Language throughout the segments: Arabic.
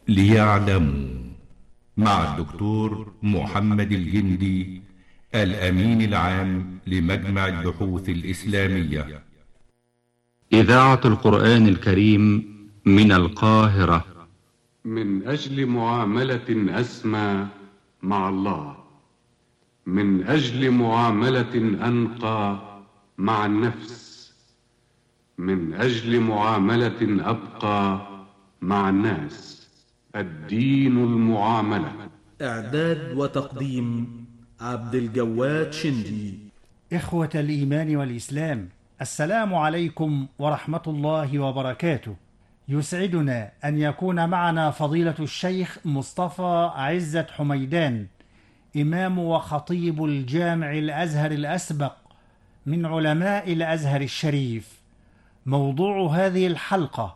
ليعلموا، مع الدكتور محمد الجندي، الأمين العام لمجمع البحوث الإسلامية. إذاعة القرآن الكريم من القاهرة. من أجل معاملة أسمى مع الله، من أجل معاملة أنقى مع النفس، من أجل معاملة أبقى مع الناس. الدين المعاملة. إعداد وتقديم عبد الجواد شندي. إخوة الإيمان والإسلام، السلام عليكم ورحمة الله وبركاته. يسعدنا أن يكون معنا فضيلة الشيخ مصطفى عزت حميدان، إمام وخطيب الجامع الأزهر الأسبق من علماء الأزهر الشريف. موضوع هذه الحلقة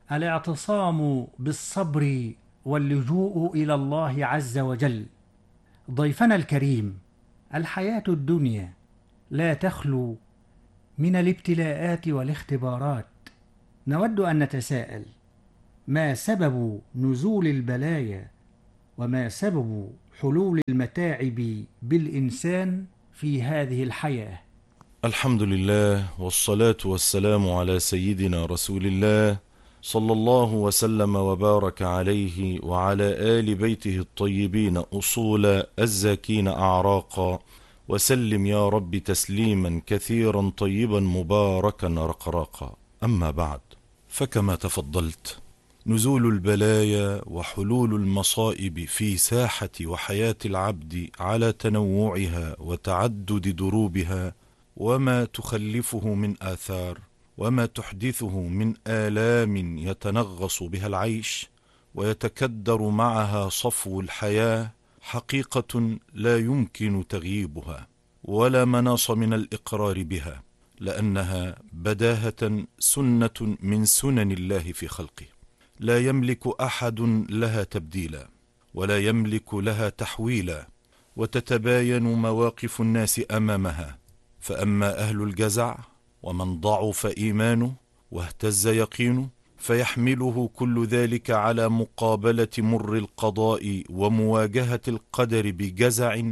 الاعتصام بالصبر واللجوء إلى الله عز وجل. ضيفنا الكريم، الحياة الدنيا لا تخلو من الابتلاءات والاختبارات. نود أن نتساءل: ما سبب نزول البلايا؟ وما سبب حلول المتاعب بالإنسان في هذه الحياة؟ الحمد لله، والصلاة والسلام على سيدنا رسول الله صلى الله وسلم وبارك عليه وعلى آل بيته الطيبين أصولا، الزاكين أعراقا، وسلم يا رب تسليما كثيرا طيبا مباركا رقراقا. أما بعد، فكما تفضلت، نزول البلايا وحلول المصائب في ساحة وحياة العبد على تنوعها وتعدد دروبها، وما تخلفه من آثار، وما تحدثه من آلام يتنغص بها العيش ويتكدر معها صفو الحياة، حقيقة لا يمكن تغييبها ولا مناص من الإقرار بها، لأنها بداهة سنة من سنن الله في خلقه، لا يملك أحد لها تبديلا ولا يملك لها تحويلا، وتتباين مواقف الناس أمامها. فأما أهل الجزع ومن ضعف إيمانه واهتز يقينه، فيحمله كل ذلك على مقابلة مر القضاء ومواجهة القدر بجزع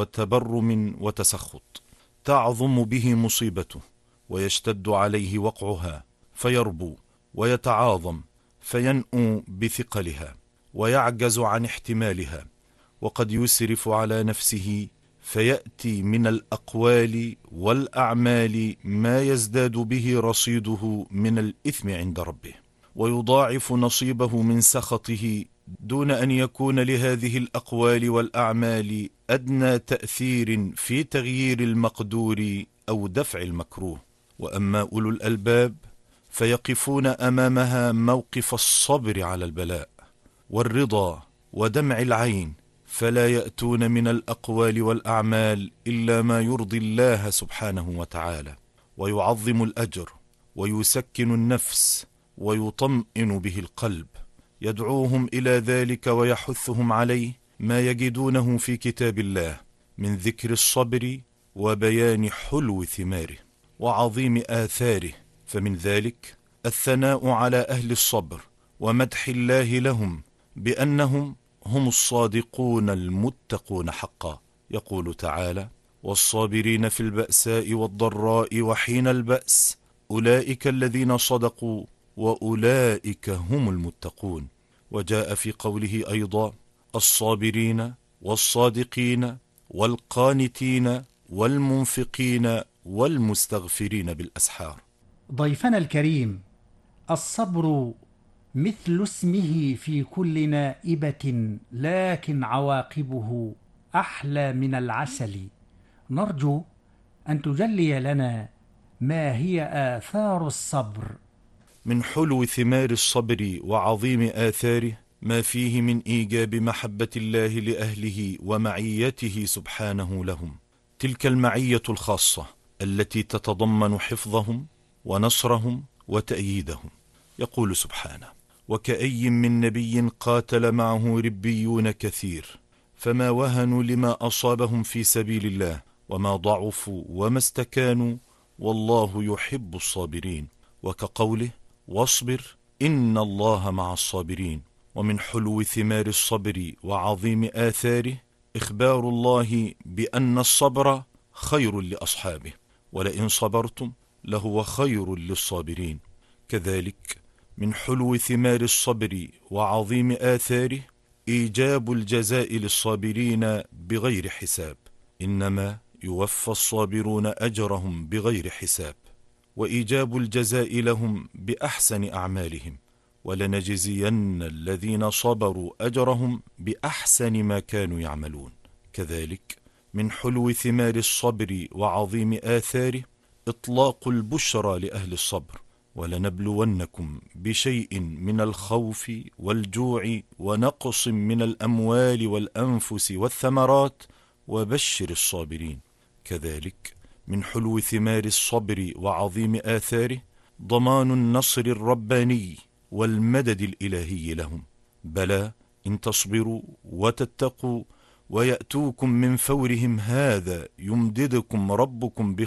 وتبرم وتسخط، تعظم به مصيبته ويشتد عليه وقعها، فيربو ويتعاظم، فينأو بثقلها ويعجز عن احتمالها، وقد يسرف على نفسه، فيأتي من الأقوال والأعمال ما يزداد به رصيده من الإثم عند ربه، ويضاعف نصيبه من سخطه، دون أن يكون لهذه الأقوال والأعمال أدنى تأثير في تغيير المقدور أو دفع المكروه. وأما أولو الألباب فيقفون أمامها موقف الصبر على البلاء والرضا ودمع العين، فلا يأتون من الأقوال والأعمال إلا ما يرضي الله سبحانه وتعالى، ويعظم الأجر ويسكن النفس ويطمئن به القلب. يدعوهم إلى ذلك ويحثهم عليه ما يجدونه في كتاب الله من ذكر الصبر وبيان حلو ثماره وعظيم آثاره. فمن ذلك الثناء على أهل الصبر ومدح الله لهم بأنهم هم الصادقون المتقون حقا. يقول تعالى: والصابرين في البأساء والضراء وحين البأس أولئك الذين صدقوا وأولئك هم المتقون. وجاء في قوله أيضا: الصابرين والصادقين والقانتين والمنفقين والمستغفرين بالأسحار. ضيفنا الكريم، الصبر مثل اسمه في كل نائبة، لكن عواقبه أحلى من العسل. نرجو أن تجلي لنا ما هي آثار الصبر. من حلو ثمار الصبر وعظيم آثاره ما فيه من إيجاب محبة الله لأهله ومعيته سبحانه لهم، تلك المعية الخاصة التي تتضمن حفظهم ونصرهم وتأييدهم. يقول سبحانه: وكأي من نبي قاتل معه ربيون كثير فما وهنوا لما أصابهم في سبيل الله وما ضعفوا وما استكانوا والله يحب الصابرين. وكقوله: واصبر إن الله مع الصابرين. ومن حلو ثمار الصبر وعظيم آثاره إخبار الله بأن الصبر خير لأصحابه، ولئن صبرتم لهو خير للصابرين. كذلك من حلو ثمار الصبر وعظيم آثاره إيجاب الجزاء للصابرين بغير حساب، إنما يوفى الصابرون أجرهم بغير حساب، وإيجاب الجزاء لهم بأحسن أعمالهم، ولنجزين الذين صبروا أجرهم بأحسن ما كانوا يعملون. كذلك من حلو ثمار الصبر وعظيم آثاره إطلاق البشرى لأهل الصبر، ولنبلونكم بشيء من الخوف والجوع ونقص من الأموال والأنفس والثمرات وبشر الصابرين. كذلك من حلو ثمار الصبر وعظيم آثاره ضمان النصر الرباني والمدد الإلهي لهم. بلى إن تصبروا وتتقوا ويأتوكم من فورهم هذا يمددكم ربكم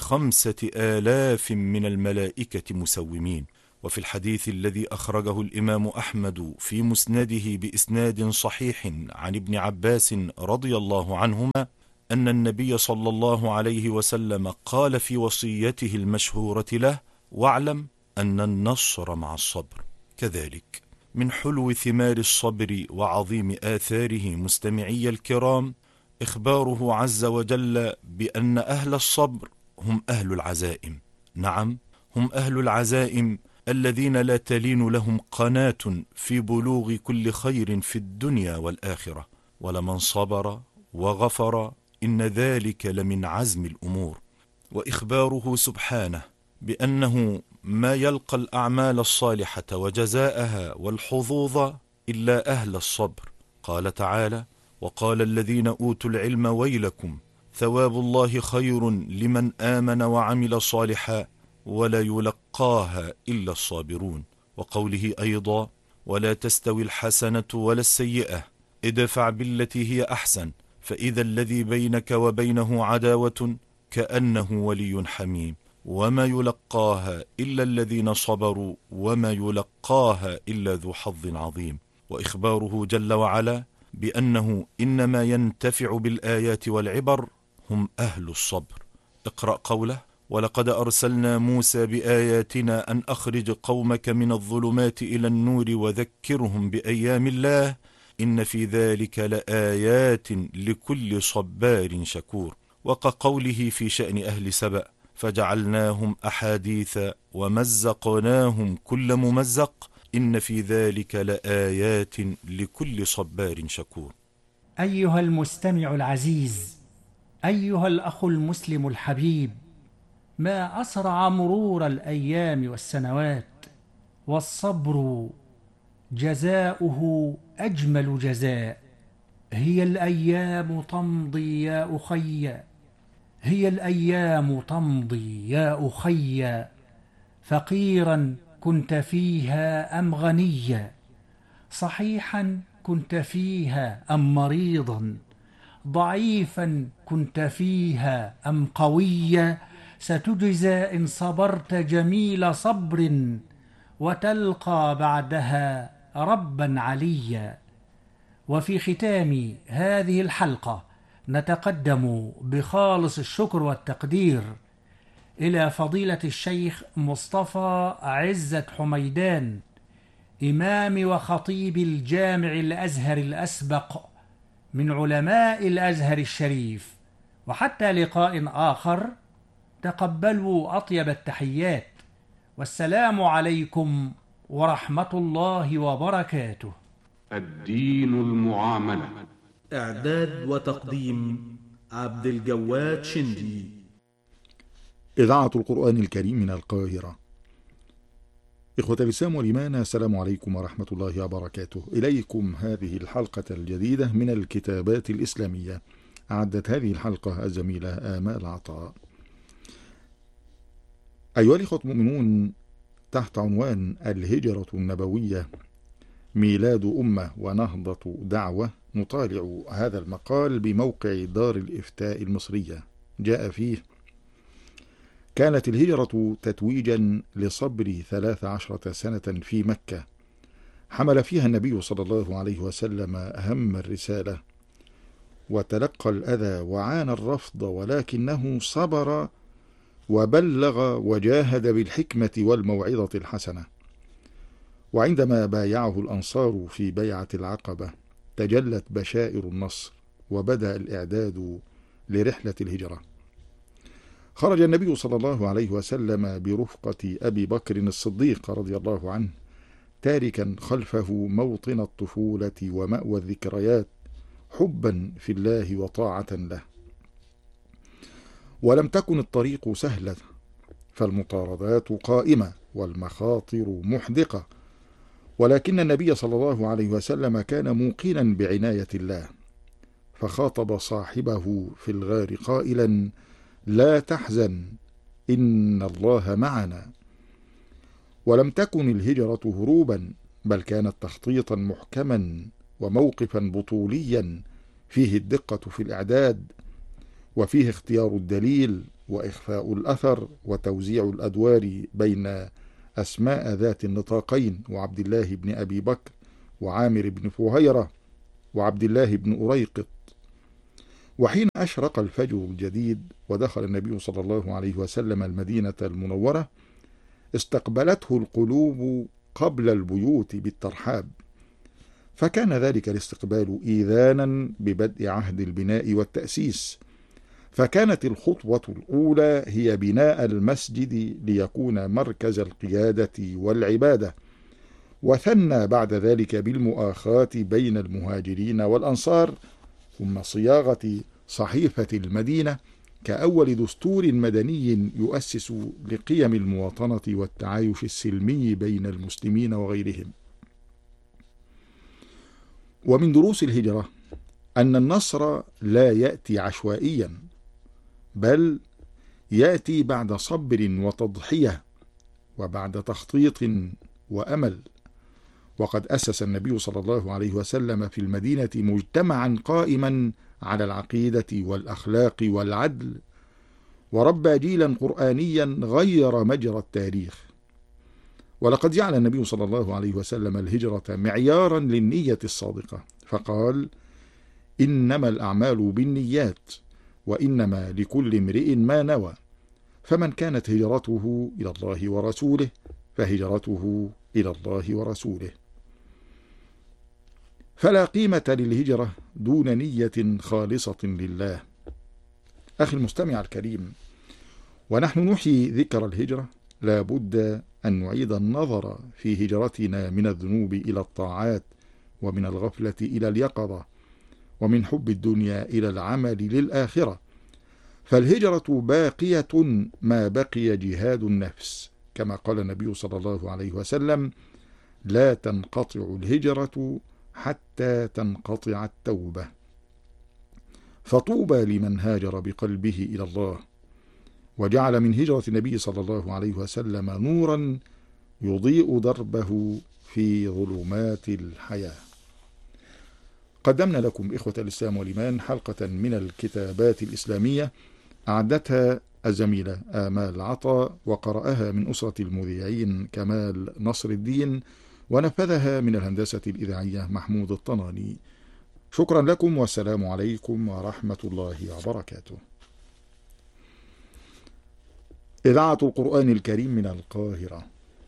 ب5,000 من الملائكة مسومين. وفي الحديث الذي أخرجه الإمام أحمد في مسنده بإسناد صحيح عن ابن عباس رضي الله عنهما أن النبي صلى الله عليه وسلم قال في وصيته المشهورة له: واعلم أن النصر مع الصبر. كذلك من حلو ثمار الصبر وعظيم آثاره مستمعي الكرام إخباره عز وجل بأن أهل الصبر هم أهل العزائم. نعم، هم أهل العزائم الذين لا تلين لهم قناة في بلوغ كل خير في الدنيا والآخرة. ولمن صبر وغفر إن ذلك لمن عزم الأمور. وإخباره سبحانه بأنه ما يلقى الأعمال الصالحة وجزاءها والحظوظ إلا أهل الصبر. قال تعالى: وقال الذين أوتوا العلم ويلكم ثواب الله خير لمن آمن وعمل صالحا ولا يلقاها إلا الصابرون. وقوله أيضا: ولا تستوي الحسنة ولا السيئة ادفع بالتي هي أحسن فإذا الذي بينك وبينه عداوة كأنه ولي حميم وما يلقاها إلا الذين صبروا وما يلقاها إلا ذو حظ عظيم. وإخباره جل وعلا بأنه إنما ينتفع بالآيات والعبر هم أهل الصبر. اقرأ قوله: ولقد أرسلنا موسى بآياتنا أن أخرج قومك من الظلمات إلى النور وذكرهم بأيام الله إن في ذلك لآيات لكل صبار شكور. وكقوله في شأن أهل سبأ: فجعلناهم أحاديث ومزقناهم كل ممزق إن في ذلك لآيات لكل صبار شكور. أيها المستمع العزيز، أيها الأخ المسلم الحبيب، ما أسرع مرور الأيام والسنوات، والصبر جزاؤه أجمل جزاء. هي الأيام تمضي يا أخي، هي الأيام تمضي يا أخي، فقيرا كنت فيها أم غنيا، صحيحا كنت فيها أم مريضا، ضعيفا كنت فيها أم قويا، ستجزى إن صبرت جميل صبر وتلقى بعدها ربا عليا. وفي ختام هذه الحلقة نتقدم بخالص الشكر والتقدير إلى فضيلة الشيخ مصطفى عزت حميدان، إمام وخطيب الجامع الأزهر الأسبق من علماء الأزهر الشريف. وحتى لقاء آخر، تقبلوا أطيب التحيات، والسلام عليكم ورحمة الله وبركاته. الدين المعاملة. إعداد وتقديم عبد الجواد شندي. إذاعة القرآن الكريم من القاهرة. إخوة الإسلام والإيمان، السلام عليكم ورحمة الله وبركاته. إليكم هذه الحلقة الجديدة من الكتابات الإسلامية. أعدت هذه الحلقة الزميلة آمال عطاء. أيها الإخوة المؤمنون، تحت عنوان الهجرة النبوية، ميلاد أمة ونهضة دعوة، نطالع هذا المقال بموقع دار الإفتاء المصرية. جاء فيه: كانت الهجرة تتويجا لصبر 13 سنة في مكة، حمل فيها النبي صلى الله عليه وسلم أهم الرسالة، وتلقى الأذى وعانى الرفض، ولكنه صبر وبلغ وجاهد بالحكمة والموعظة الحسنة. وعندما بايعه الأنصار في بيعة العقبة تجلت بشائر النصر، وبدأ الإعداد لرحلة الهجرة. خرج النبي صلى الله عليه وسلم برفقة أبي بكر الصديق رضي الله عنه، تاركا خلفه موطن الطفولة ومأوى الذكريات، حبا في الله وطاعة له. ولم تكن الطريق سهلة، فالمطاردات قائمة والمخاطر محدقة، ولكن النبي صلى الله عليه وسلم كان موقنا بعناية الله، فخاطب صاحبه في الغار قائلا: لا تحزن إن الله معنا. ولم تكن الهجرة هروبا، بل كانت تخطيطا محكما وموقفا بطوليا فيه الدقة في الإعداد، وفيه اختيار الدليل وإخفاء الأثر وتوزيع الأدوار بين أسماء ذات النطاقين، وعبد الله بن أبي بكر وعامر بن فهيرة وعبد الله بن أريقط. وحين أشرق الفجر الجديد ودخل النبي صلى الله عليه وسلم المدينة المنورة، استقبلته القلوب قبل البيوت بالترحاب، فكان ذلك الاستقبال إيذانا ببدء عهد البناء والتأسيس. فكانت الخطوة الأولى هي بناء المسجد ليكون مركز القيادة والعبادة، وثنى بعد ذلك بالمؤاخاة بين المهاجرين والأنصار، ثم صياغة صحيفة المدينة كأول دستور مدني يؤسس لقيم المواطنة والتعايش السلمي بين المسلمين وغيرهم. ومن دروس الهجرة أن النصر لا يأتي عشوائيا، بل يأتي بعد صبر وتضحية وبعد تخطيط وأمل. وقد أسس النبي صلى الله عليه وسلم في المدينة مجتمعا قائما على العقيدة والأخلاق والعدل، وربى جيلا قرآنيا غير مجرى التاريخ. ولقد جعل النبي صلى الله عليه وسلم الهجرة معيارا للنية الصادقة، فقال: إنما الأعمال بالنيات، وإنما لكل امرئ ما نوى، فمن كانت هجرته إلى الله ورسوله فهجرته إلى الله ورسوله. فلا قيمة للهجرة دون نية خالصة لله. أخي المستمع الكريم، ونحن نحيي ذكر الهجرة لا بد أن نعيد النظر في هجرتنا من الذنوب إلى الطاعات، ومن الغفلة إلى اليقظة، ومن حب الدنيا إلى العمل للآخرة. فالهجرة باقية ما بقي جهاد النفس، كما قال النبي صلى الله عليه وسلم: لا تنقطع الهجرة حتى تنقطع التوبة. فطوبى لمن هاجر بقلبه إلى الله، وجعل من هجرة النبي صلى الله عليه وسلم نورا يضيء دربه في ظلمات الحياة. قدمنا لكم إخوة الإسلام والإيمان حلقة من الكتابات الإسلامية أعدتها الزميلة آمال عطا، وقرأها من أسرة المذيعين كمال نصر الدين، ونفذها من الهندسة الإذاعية محمود الطناني. شكرا لكم، والسلام عليكم ورحمة الله وبركاته. إذاعة القرآن الكريم من القاهرة.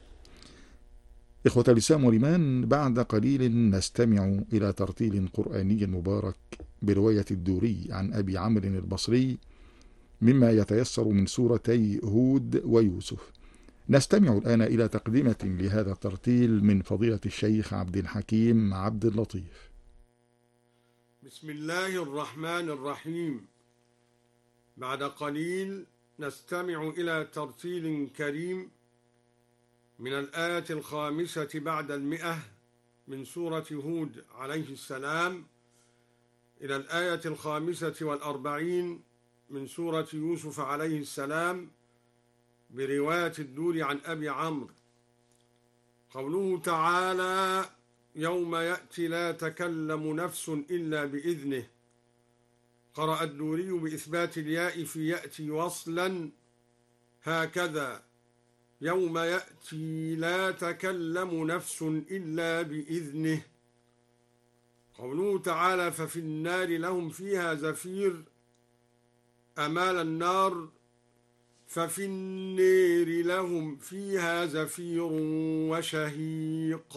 إخوة الإسلام والإيمان، بعد قليل نستمع إلى ترتيل قرآني مبارك برواية الدوري عن أبي عمرو البصري مما يتيسر من سورتي هود ويوسف. نستمع الآن إلى تقدمة لهذا الترتيل من فضيلة الشيخ عبد الحكيم عبد اللطيف. بسم الله الرحمن الرحيم. بعد قليل نستمع إلى ترتيل كريم من الآية 5 بعد 100 من سورة هود عليه السلام إلى الآية 45 من سورة يوسف عليه السلام برواية الدوري عن أبي عمرو. قوله تعالى: يوم يأتي لا تكلم نفس إلا بإذنه. قرأ الدوري بإثبات الياء في يأتي وصلا هكذا: يوم يأتي لا تكلم نفس إلا بإذنه. قوله تعالى ففي النار لهم فيها زفير، أمال النار ففي النار لهم فيها زفير وشهيق.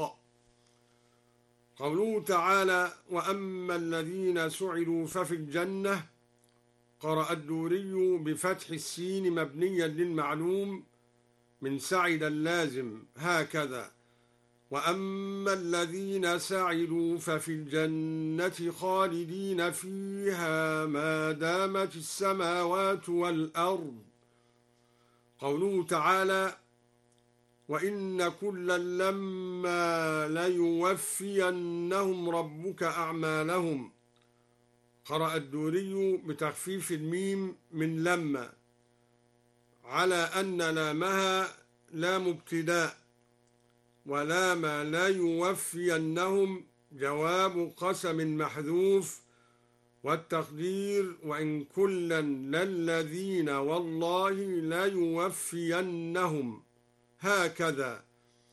قوله تعالى وأما الذين سعدوا ففي الجنة، قرأ الدوري بفتح السين مبنيا للمعلوم من سعد اللازم هكذا: وأما الذين سعدوا ففي الجنة خالدين فيها ما دامت السماوات والأرض. قوله تعالى وإن كلا لما ليوفينهم ربك أعمالهم، قرأ الدوري بتخفيف الميم من لما على أن لامها لام ابتداء، ولام لا يوفينهم جواب قسم محذوف، والتقدير وإن كلا للذين والله لا يوفينهم هكذا،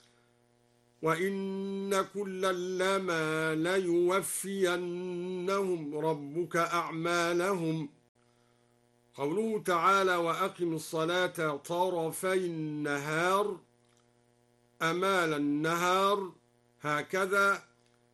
وإن كلا لما ليوفينهم ربك أعمالهم. قوله تعالى وأقم الصلاة طرفي النهار، أمال النهار هكذا،